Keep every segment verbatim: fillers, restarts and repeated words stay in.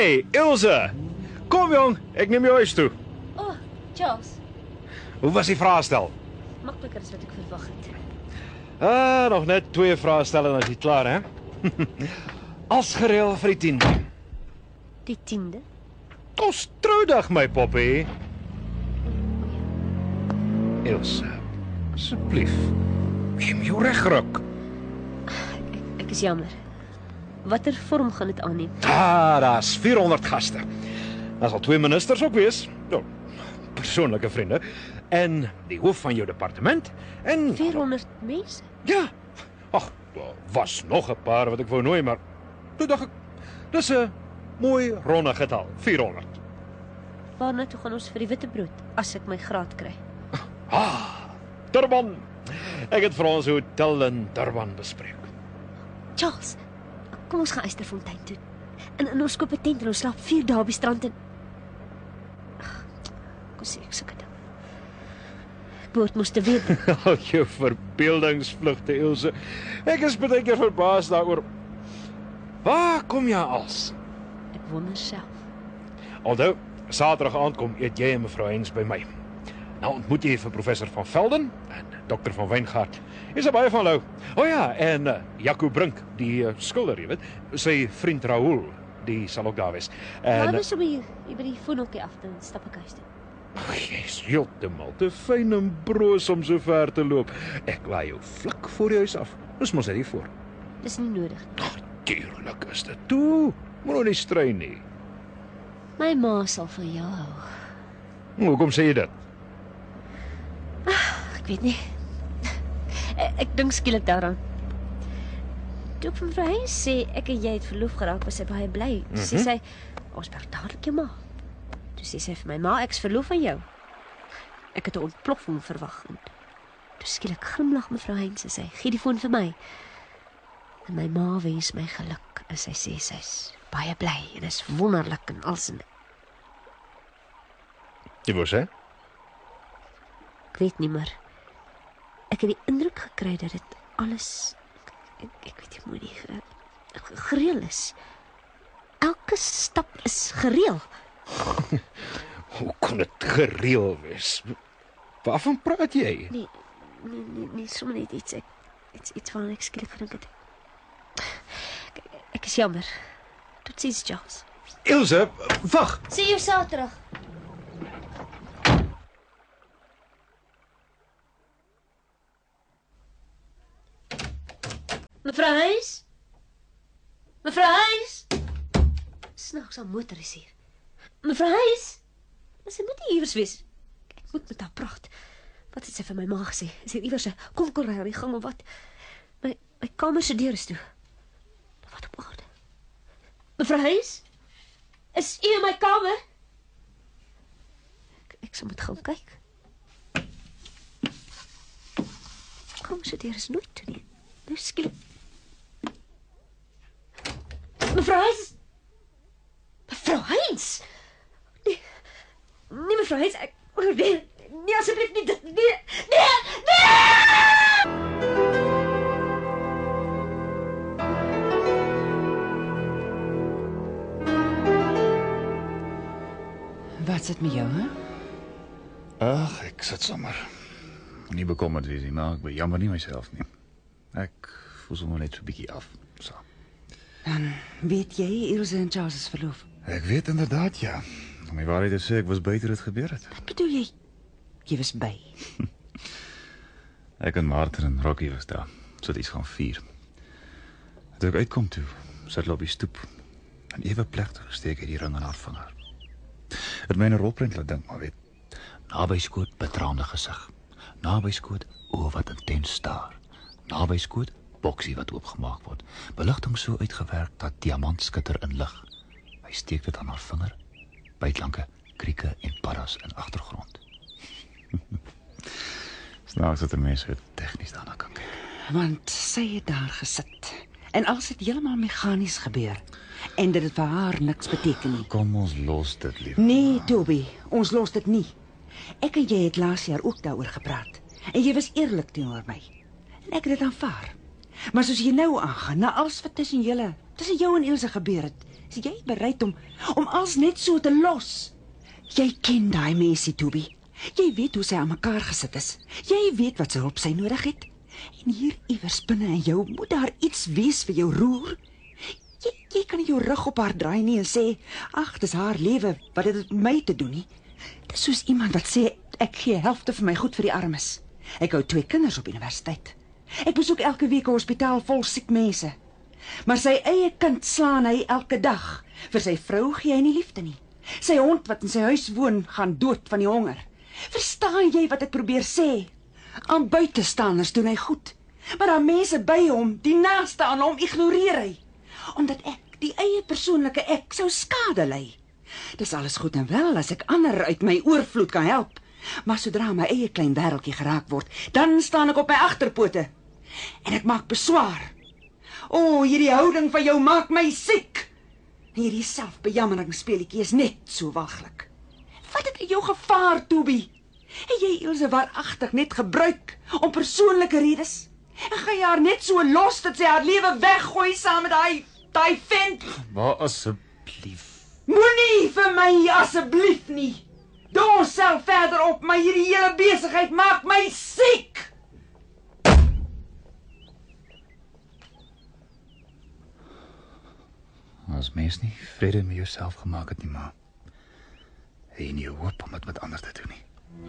Hey, Ilse! Kom jong, ek neem jou huis toe. O, oh, Charles. Hoe was die vraestel? Makliker as wat ek verwag het. Ah, nog net twee vrae stel en dan is jy klaar, hè? As gereël vir die tiende. Die tiende? Ons troudag, my poppie. Ilse, asseblief, neem jou regruk. Ek, ek is jammer. Watter vorm gaan dit aanneem? Ah, daar's vierhonderd gaste. Daar sal twee ministers ook wees. Nou, persoonlike vriende. En die hoof van jou departement. En vierhonderd mense? ja. Ag, daar was nog 'n paar wat ek wou nooi, maar toe dink ek, dis 'n mooi ronde getal, vierhonderd. Waarna toe gaan ons vir die witbrood as ek my graad kry? Ah, Durban. Ek het vir ons hotel in Durban bespreek. Charles, kom ons gaan Eysterfontein toe. En, en ons koop 'n tent en ons slaap vier dae op die strand en Ag, kom sê ek sulke ding. Ek behoort moes te weet. Al jou verbeeldingsvlugte, Ilse. Ek is baie keer verbaas daaroor. Waar kom jy als? Ek wonder self. Alhoewel, Saterdag aand kom eet jy en mevrou Hens by my. Nou ontmoet jy vir professor van Velden en dokter van Wyngaard. Is er baie van hulle. O ja, en uh, Jaco Brink, die uh, skilder, jy weet, sy vriend Raoul, die sal ook daar wees. En Laat ons om hier, hier by die voetnokkie af, dan stap ek huis toe. ag, jy's heeltemal te fyn en broos om so ver te loop. Ek laai jou vlak voor die huis af. Dis mos net hier voor. Dis nie nodig. Ag, tuurlik is dit toe. Moet nou nie strei nie. My ma sal van jou hou. Hoekom sê jy dit? Ek weet nie. Ek, ek dink skielik daaraan. Toe ek van mevrou Hens sê ek en jy het verloof geraak, was sy baie bly. Toe sê Mhm. sy, ons bel dadelik jou ma. Toe sê sy vir my, ma, ek's verloof aan jou. Ek het 'n ontploffing verwag. En toe skielik glimlag mevrou Hens en sê, gee die foon vir my. En my ma wens my geluk en sy sê sy's baie bly en is wonderlik en alsin. Jy wou sê? Ek weet nie, maar ek het die indruk gekry dat dit alles, ek, ek weet nie, moet nie, ge- gereël is. Elke stap is gereël. Hoe kon dit gereël wees? Waarvan praat jy? Nee, nee, nee, nee sommer net iets, ek, iets, iets waaraan ek skielik gedink het. Ek, ek is jammer. Tot ziens, Charles. Ilse, wag! Sien jou Saterdag. Mevrou Hens? Mevrou Hens? Snaaks, haar motor is hier. Mevrou Hens? Sy moet nie iewers wees. Ek moet met haar praat. Wat het sy vir my ma gesê? Is hier iewers 'n konkelry aan die gang of wat? My, my kamer se deur is toe. Wat op aarde? Mevrou Hens? Is u in my kamer? Ek, ek sal moet gaan kyk. Kamer se deur is nooit toe nie. Nou skielik. Mevrou Hens? Mevrou Hens? Nee, nee mevrou Hens, ek, nee, nee asseblief nie dit, nee, nee, nee! Wat sit met jou, hè? Ag, ek sit sommer. Nie bekommerd wees nie, maar ek bejammer nie myself nie. Ek voel sommer net so 'n bietjie af. So. Dan weet jy, Ilse en Charles is verloof. Ek weet inderdaad, ja. Om die waarheid te sê, ek was by toe dit gebeur het. Wat bedoel jy? Jy was by. Ek en Martin en Rocky was daar. So iets gaan vier. Toe ek uitkom toe, sit hulle op die stoep. En ewe plegtig steek hy die ring in haar vinger. Het my 'n rolprent laat dink, maar weet, naby skoot betraande gesig. Naby skoot oë wat intens staar. Naby skoot boksie wat oopgemaak word. Beligting so uitgewerk dat diamant skitter in lig. Hy steek dit aan haar vinger. Bytlanke krieke en paddas in agtergrond. Snaaks dat 'n mens so tegnies daarna kan kyk. Want sy het daar gesit. En alles het heeltemal meganies gebeur. En dit het vir haar niks beteken nie. Kom ons los dit, lief. Nee, Toby, ons los dit nie. Ek en jy het laas jaar ook daaroor gepraat. En jy was eerlik teenoor my. En ek het dit aanvaar. Maar soos jy nou aangaan, na alles wat tussen julle tussen jou en Ilse gebeur het, is jy bereid om om alles net so te los? Jy ken daai mensie, Toby. Jy weet hoe sy aan mekaar gesit is. Jy weet wat sy hulp sy nodig het. En hier iewers binne in jou moet daar iets wees vir jou roer. Jy, jy kan nie jou rug op haar draai nie en sê, ag, dis haar lewe, wat het dit met my te doen nie. Dis soos iemand wat sê, ek gee helfte van my goed vir die armes. Ek hou twee kinders op universiteit. Ek besoek elke week 'n hospitaal vol siek mense. Maar sy eie kind slaan hy elke dag. Vir sy vrou gee hy nie liefde nie. Sy hond wat in sy huis woon, gaan dood van die honger. Verstaan jy wat ek probeer sê? Aan buitestanders doen hy goed. Maar aan mense by hom, die naaste aan hom, ignoreer hy. Omdat ek, die eie persoonlike ek, sou skade ly. Dis alles goed en wel as ek ander uit my oorvloed kan help. Maar sodra my eie klein wêreldjie geraak word, dan staan ek op my agterpote. En ek maak beswaar. O, oh, hierdie houding van jou maak my siek. Hierdie selfbejammeringspeletjie is net so walglik. Wat het in jou gevaar, Toby? Het jy Ilse waaragtig net gebruik om persoonlike redes? En gaan jy haar net so los dat sy haar lewe weggooi saam met daai daai vent? Maar asseblief. Moenie vir my asseblief nie. Doe onsself verder op, maar hierdie hele besigheid maak my siek. As mens nie vrede met jouself gemaak het nie, maar het jy nie hoop om dit met ander te doen nie.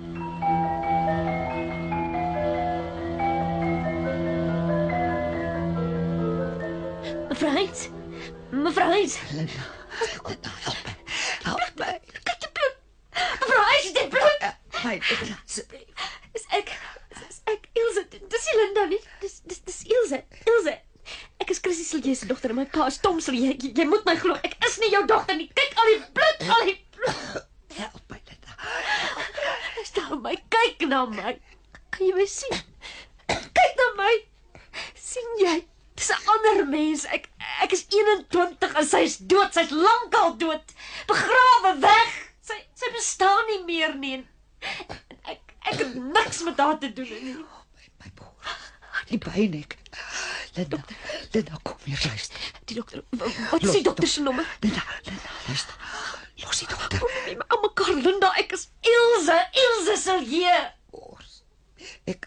Mevrou Heinz, mevrou Heinz. Linda, Linda, help my. Help my. Kyk die bloed. Mevrou Heinz, dit bloed. My Linda, asseblief. Dis ek, dis ek, Ilse, dis nie Linda nie. Dis dis dis Ilse, Ilse. Ek is Chrissy Silje se dogter en my pa is Tom Silje. Jy, jy moet my glo. Ek is nie jou dogter nie. Kyk al die bloed, al die bloed. Help my, Linda. Stel my, kyk na my. Kan jy my sien? Kyk na my. sien jy? Dis 'n ander mens. Ek ek is eenentwintig en sy is dood. Sy's lankal dood. Begrawe weg. Sy sy bestaan nie meer nie. En ek ek het niks met haar te doen nie. Oh, my my boer. Die pyn ek. Linda, Linda, kom hier, luister. Die dokter, wat is die dokter se nommer? Linda, Linda, luister. Los die dokter. Kom nie maar aan mekaar, Linda. Ek is Ilse, Ilse Silje. Ors. Ek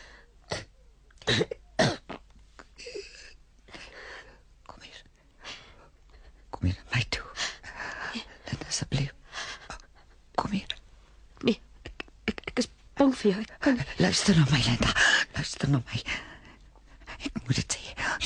Kom hier. Kom hier, my toe. Linda, asseblief. Kom hier. Nee, ek, ek, ek is bang vir jou. Ek kan... Luister na my, Linda. Luister na my.